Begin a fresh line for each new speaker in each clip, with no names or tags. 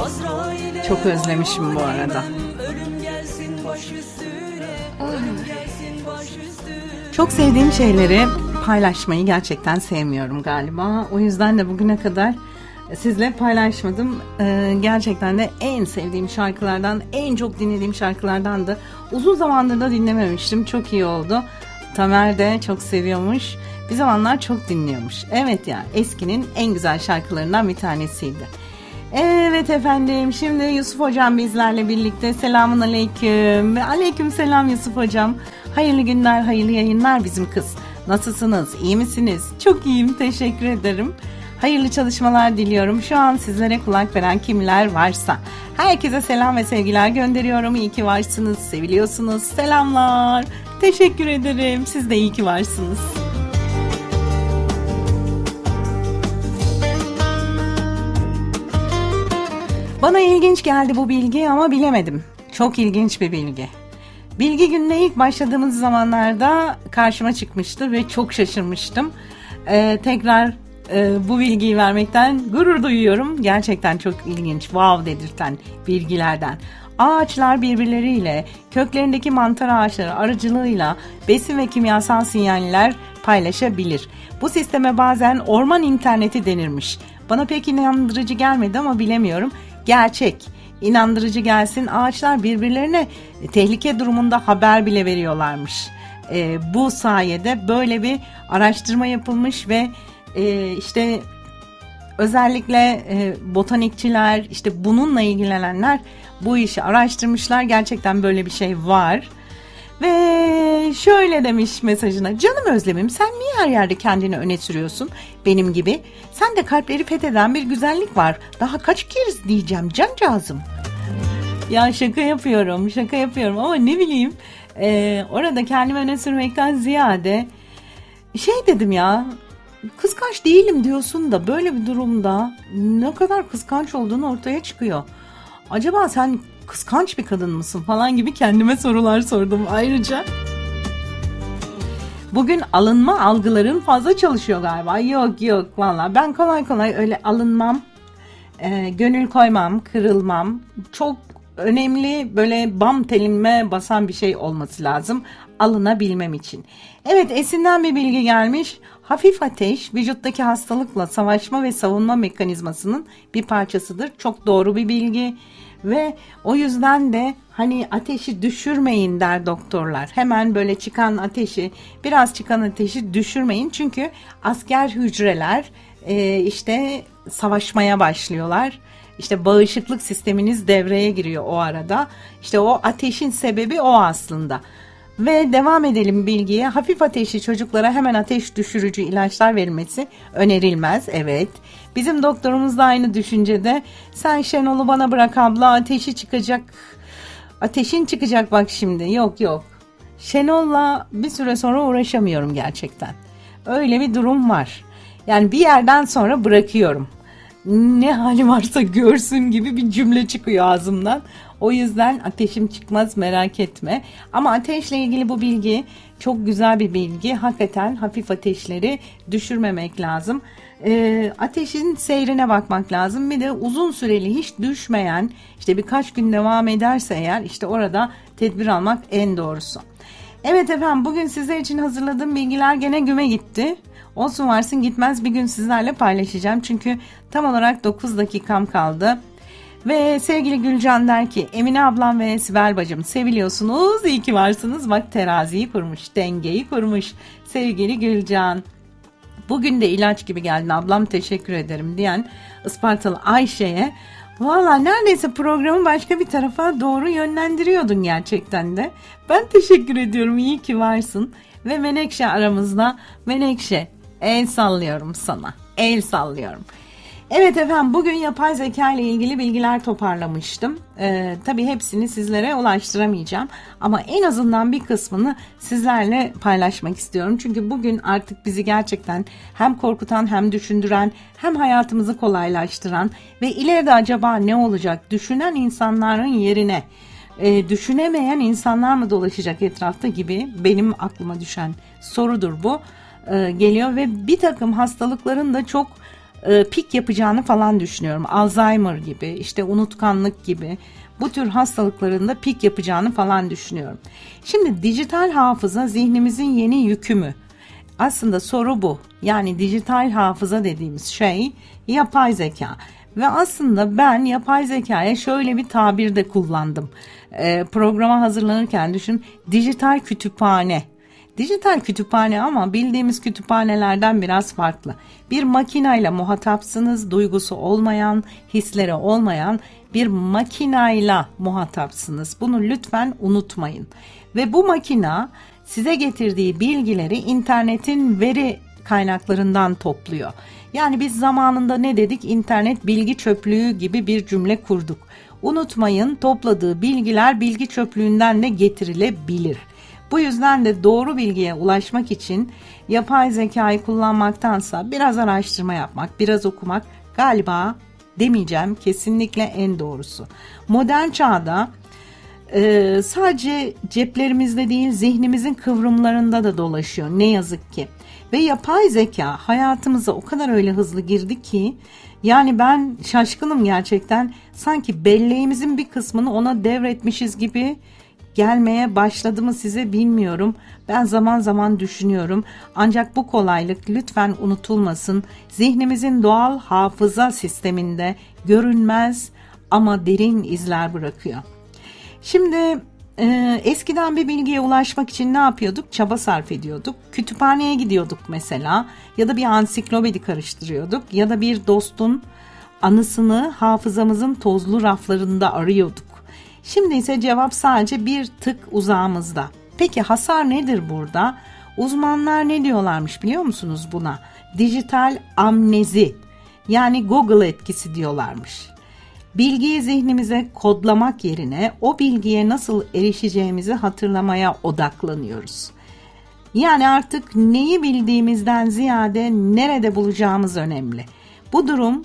Çok özlemişim bu arada. Çok sevdiğim şeyleri paylaşmayı gerçekten sevmiyorum galiba. O yüzden de bugüne kadar sizle paylaşmadım. Gerçekten de en sevdiğim şarkılardan, en çok dinlediğim şarkılardandı. Uzun zamandır da dinlememiştim. Çok iyi oldu. Tamer de çok seviyormuş. Bir zamanlar çok dinliyormuş. Evet ya, eskinin en güzel şarkılarından bir tanesiydi. Evet efendim, şimdi Yusuf Hocam bizlerle birlikte. Selamun aleyküm. Aleyküm selam Yusuf Hocam. Hayırlı günler, hayırlı yayınlar bizim kız. Nasılsınız, iyi misiniz? Çok iyiyim, teşekkür ederim. Hayırlı çalışmalar diliyorum. Şu an sizlere kulak veren kimler varsa herkese selam ve sevgiler gönderiyorum. İyi ki varsınız, seviliyorsunuz. Selamlar. Teşekkür ederim. Siz de iyi ki varsınız. Bana ilginç geldi bu bilgi ama bilemedim. Çok ilginç bir bilgi. Bilgi gününe ilk başladığımız zamanlarda karşıma çıkmıştı ve çok şaşırmıştım. Tekrar bu bilgiyi vermekten gurur duyuyorum. Gerçekten çok ilginç, wow dedirten bilgilerden. Ağaçlar birbirleriyle, köklerindeki mantar ağaçları aracılığıyla besin ve kimyasal sinyaller paylaşabilir. Bu sisteme bazen orman interneti denirmiş. Bana pek inandırıcı gelmedi ama bilemiyorum. Gerçek, inandırıcı gelsin. Ağaçlar birbirlerine tehlike durumunda haber bile veriyorlarmış. Bu sayede böyle bir araştırma yapılmış ve işte özellikle botanikçiler, işte bununla ilgilenenler bu işi araştırmışlar. Gerçekten böyle bir şey var. Ve şöyle demiş mesajına: canım Özlemim, sen niye her yerde kendini öne sürüyorsun benim gibi? Sen de kalpleri fetheden bir güzellik var. Daha kaç kez diyeceğim cancağızım. Ya şaka yapıyorum ama ne bileyim, orada kendimi öne sürmekten ziyade şey dedim ya, kıskanç değilim diyorsun da böyle bir durumda ne kadar kıskanç olduğun ortaya çıkıyor. Acaba sen kıskanç bir kadın mısın falan gibi kendime sorular sordum ayrıca. Bugün alınma algıların fazla çalışıyor galiba. Yok valla ben kolay öyle alınmam, gönül koymam, kırılmam. Çok önemli, böyle bam telime basan bir şey olması lazım alınabilmem için. Evet, Esin'den bir bilgi gelmiş. Hafif ateş vücuttaki hastalıkla savaşma ve savunma mekanizmasının bir parçasıdır. Çok doğru bir bilgi. Ve o yüzden de hani ateşi düşürmeyin der doktorlar. Hemen böyle biraz çıkan ateşi düşürmeyin. Çünkü asker hücreler işte savaşmaya başlıyorlar. İşte bağışıklık sisteminiz devreye giriyor o arada. İşte o ateşin sebebi o aslında. Ve devam edelim bilgiye. Hafif ateşli çocuklara hemen ateş düşürücü ilaçlar verilmesi önerilmez. Evet. Bizim doktorumuz da aynı düşüncede. Sen Şenol'u bana bırak abla, ateşin çıkacak bak şimdi. Yok. Şenol'la bir süre sonra uğraşamıyorum gerçekten. Öyle bir durum var. Yani bir yerden sonra bırakıyorum. Ne hali varsa görsün gibi bir cümle çıkıyor ağzımdan. O yüzden ateşim çıkmaz, merak etme. Ama ateşle ilgili bu bilgi çok güzel bir bilgi. Hakikaten hafif ateşleri düşürmemek lazım. Ateşin seyrine bakmak lazım. Bir de uzun süreli hiç düşmeyen, işte birkaç gün devam ederse eğer, işte orada tedbir almak en doğrusu. Evet efendim, bugün sizler için hazırladığım bilgiler gene güme gitti. Olsun varsın gitmez, bir gün sizlerle paylaşacağım. Çünkü tam olarak 9 dakikam kaldı. Ve sevgili Gülcan der ki: Emine ablam ve Sibel bacım seviliyorsunuz, iyi ki varsınız. Bak, teraziyi kurmuş, dengeyi kurmuş sevgili Gülcan. Bugün de ilaç gibi geldin ablam, teşekkür ederim diyen Ispartalı Ayşe'ye, valla neredeyse programı başka bir tarafa doğru yönlendiriyordun gerçekten de. Ben teşekkür ediyorum, iyi ki varsın. Ve Menekşe aramızda. Menekşe, el sallıyorum sana, el sallıyorum. Evet efendim, bugün yapay zeka ile ilgili bilgiler toparlamıştım. Tabii hepsini sizlere ulaştıramayacağım ama en azından bir kısmını sizlerle paylaşmak istiyorum. Çünkü bugün artık bizi gerçekten hem korkutan, hem düşündüren, hem hayatımızı kolaylaştıran ve ileride acaba ne olacak düşünen insanların yerine düşünemeyen insanlar mı dolaşacak etrafta gibi benim aklıma düşen sorudur bu. Geliyor ve bir takım hastalıkların da çok pik yapacağını falan düşünüyorum. Alzheimer gibi, işte unutkanlık gibi bu tür hastalıklarında pik yapacağını falan düşünüyorum. Şimdi dijital hafıza zihnimizin yeni yükü mü? Aslında soru bu. Yani dijital hafıza dediğimiz şey yapay zeka. Ve aslında ben yapay zekaya şöyle bir tabir de kullandım. Programa hazırlanırken düşün, dijital kütüphane. Dijital kütüphane ama bildiğimiz kütüphanelerden biraz farklı. Bir makinayla muhatapsınız, duygusu olmayan, hisleri olmayan bir makinayla muhatapsınız. Bunu lütfen unutmayın. Ve bu makina size getirdiği bilgileri internetin veri kaynaklarından topluyor. Yani biz zamanında ne dedik? İnternet bilgi çöplüğü gibi bir cümle kurduk. Unutmayın, topladığı bilgiler bilgi çöplüğünden de getirilebilir. Bu yüzden de doğru bilgiye ulaşmak için yapay zekayı kullanmaktansa biraz araştırma yapmak, biraz okumak galiba demeyeceğim, kesinlikle en doğrusu. Modern çağda sadece ceplerimizde değil zihnimizin kıvrımlarında da dolaşıyor ne yazık ki. Ve yapay zeka hayatımıza o kadar öyle hızlı girdi ki yani ben şaşkınım gerçekten, sanki belleğimizin bir kısmını ona devretmişiz gibi gelmeye başladı mı size bilmiyorum. Ben zaman zaman düşünüyorum. Ancak bu kolaylık lütfen unutulmasın. Zihnimizin doğal hafıza sisteminde görünmez ama derin izler bırakıyor. Şimdi eskiden bir bilgiye ulaşmak için ne yapıyorduk? Çaba sarf ediyorduk. Kütüphaneye gidiyorduk mesela ya da bir ansiklopedi karıştırıyorduk ya da bir dostun anısını hafızamızın tozlu raflarında arıyorduk. Şimdi ise cevap sadece bir tık uzağımızda. Peki hasar nedir burada? Uzmanlar ne diyorlarmış biliyor musunuz buna? Dijital amnezi, yani Google etkisi diyorlarmış. Bilgiyi zihnimize kodlamak yerine o bilgiye nasıl erişeceğimizi hatırlamaya odaklanıyoruz. Yani artık neyi bildiğimizden ziyade nerede bulacağımız önemli. Bu durum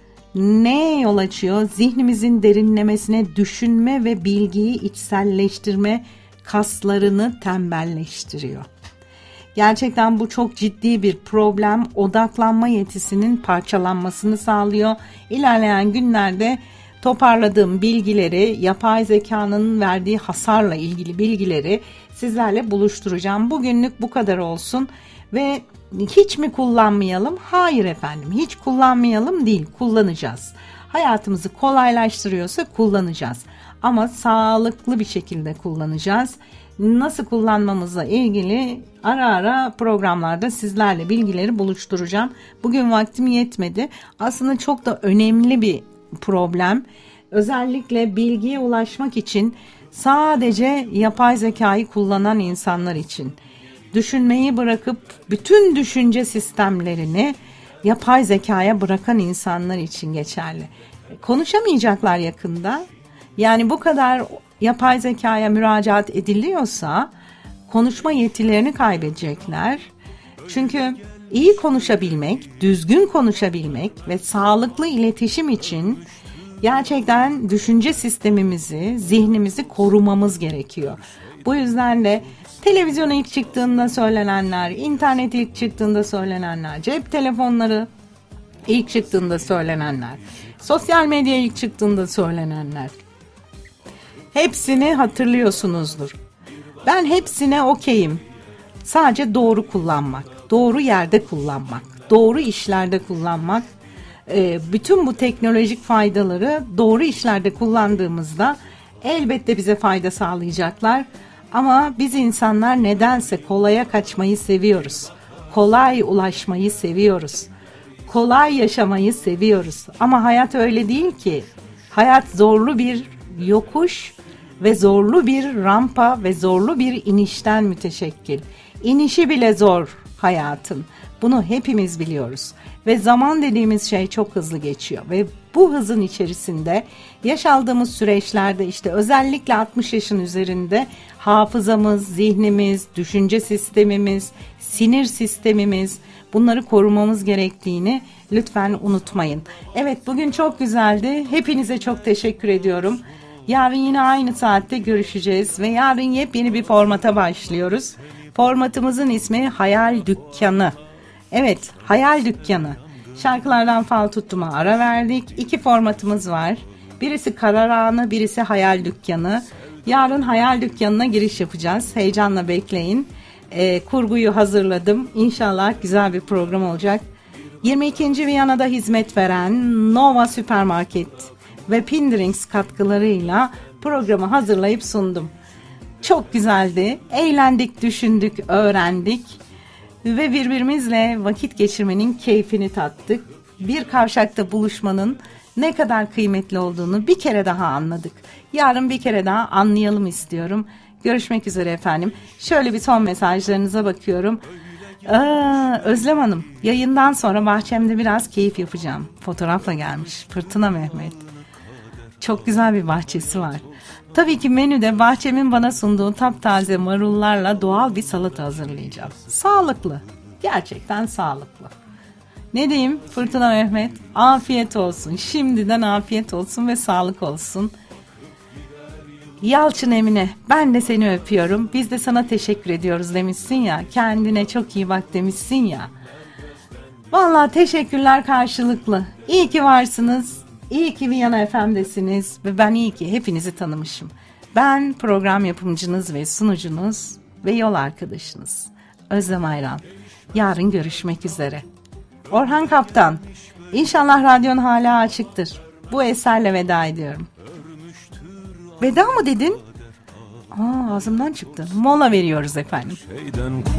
neye yol açıyor? Zihnimizin derinlemesine düşünme ve bilgiyi içselleştirme kaslarını tembelleştiriyor. Gerçekten bu çok ciddi bir problem. Odaklanma yetisinin parçalanmasını sağlıyor. İlerleyen günlerde toparladığım bilgileri, yapay zekanın verdiği hasarla ilgili bilgileri sizlerle buluşturacağım. Bugünlük bu kadar olsun ve hiç mi kullanmayalım? Hayır efendim, hiç kullanmayalım değil, kullanacağız. Hayatımızı kolaylaştırıyorsa kullanacağız. Ama sağlıklı bir şekilde kullanacağız. Nasıl kullanmamızla ilgili ara ara programlarda sizlerle bilgileri buluşturacağım. Bugün vaktim yetmedi. Aslında çok da önemli bir problem. Özellikle bilgiye ulaşmak için sadece yapay zekayı kullanan insanlar için. Düşünmeyi bırakıp bütün düşünce sistemlerini yapay zekaya bırakan insanlar için geçerli. Konuşamayacaklar yakında. Yani bu kadar yapay zekaya müracaat ediliyorsa konuşma yetilerini kaybedecekler. Çünkü iyi konuşabilmek, düzgün konuşabilmek ve sağlıklı iletişim için gerçekten düşünce sistemimizi, zihnimizi korumamız gerekiyor. Bu yüzden de televizyon ilk çıktığında söylenenler, internet ilk çıktığında söylenenler, cep telefonları ilk çıktığında söylenenler, sosyal medya ilk çıktığında söylenenler, hepsini hatırlıyorsunuzdur. Ben hepsine okeyim. Sadece doğru kullanmak, doğru yerde kullanmak, doğru işlerde kullanmak, bütün bu teknolojik faydaları doğru işlerde kullandığımızda elbette bize fayda sağlayacaklar. Ama biz insanlar nedense kolaya kaçmayı seviyoruz. Kolay ulaşmayı seviyoruz. Kolay yaşamayı seviyoruz. Ama hayat öyle değil ki. Hayat zorlu bir yokuş ve zorlu bir rampa ve zorlu bir inişten müteşekkil. İnişi bile zor hayatın. Bunu hepimiz biliyoruz. Ve zaman dediğimiz şey çok hızlı geçiyor. Ve bu hızın içerisinde yaş aldığımız süreçlerde işte özellikle 60 yaşın üzerinde hafızamız, zihnimiz, düşünce sistemimiz, sinir sistemimiz, bunları korumamız gerektiğini lütfen unutmayın. Evet, bugün çok güzeldi. Hepinize çok teşekkür ediyorum. Yarın yine aynı saatte görüşeceğiz ve yarın yepyeni bir formata başlıyoruz. Formatımızın ismi Hayal Dükkanı. Evet, Hayal Dükkanı. Şarkılardan fal tuttuğuma ara verdik. 2 formatımız var. Birisi Karar Anı, birisi Hayal Dükkanı. Yarın Hayal Dükkanı'na giriş yapacağız. Heyecanla bekleyin. Kurguyu hazırladım. İnşallah güzel bir program olacak. 22. Viyana'da hizmet veren Nova Süpermarket ve Pindrings katkılarıyla programı hazırlayıp sundum. Çok güzeldi. Eğlendik, düşündük, öğrendik ve birbirimizle vakit geçirmenin keyfini tattık. Bir kavşakta buluşmanın ne kadar kıymetli olduğunu bir kere daha anladık. Yarın bir kere daha anlayalım istiyorum. Görüşmek üzere efendim. Şöyle bir son mesajlarınıza bakıyorum. Özlem Hanım, yayından sonra bahçemde biraz keyif yapacağım. Fotoğrafla gelmiş. Fırtına Mehmet. Çok güzel bir bahçesi var. Tabii ki menüde bahçemin bana sunduğu taptaze marullarla doğal bir salata hazırlayacağım. Sağlıklı. Gerçekten sağlıklı. Ne diyeyim Fırtına Mehmet? Afiyet olsun. Şimdiden afiyet olsun ve sağlık olsun. Yalçın Emine, ben de seni öpüyorum. Biz de sana teşekkür ediyoruz demişsin ya. Kendine çok iyi bak demişsin ya. Vallahi teşekkürler karşılıklı. İyi ki varsınız. İyi ki Viyana FM'desiniz. Ve ben iyi ki hepinizi tanımışım. Ben program yapımcınız ve sunucunuz ve yol arkadaşınız Özlem Ayran. Yarın görüşmek üzere. Orhan Kaptan, İnşallah radyon hala açıktır. Bu eserle veda ediyorum. Veda mı dedin? Ağzımdan çıktı. Mola veriyoruz efendim.